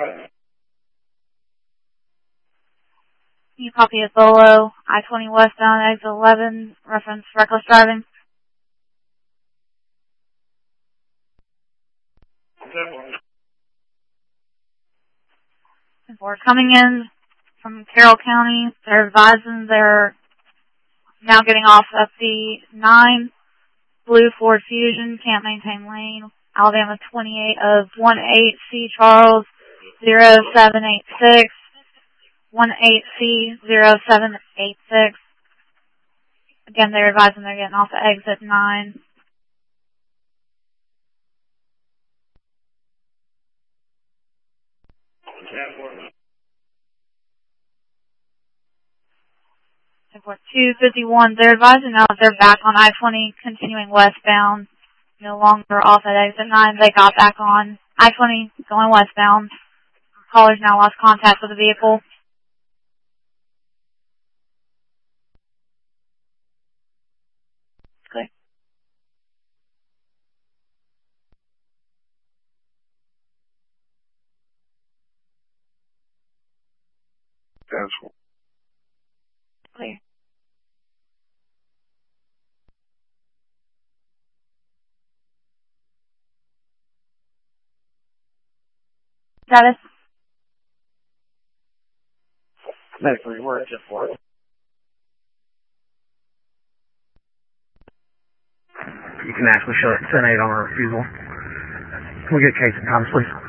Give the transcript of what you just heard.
You copy a solo, I-20 westbound, exit 11, reference reckless driving. We're coming in from Carroll County. They're advising they're now getting off at the 9 Blue Ford Fusion, can't maintain lane. Alabama 28 of 18C Charles 0786. 18C 0786. Again, they're advising they're getting off at exit 9. Airport 251, they're advising now that they're back on I-20, continuing westbound. No longer off at exit 9. They got back on I-20, going westbound. Callers now lost contact with the vehicle. Good. Clear. Status? Medically, we're at 4. You can actually show it 10-8 on a refusal. Can we get case and times, please?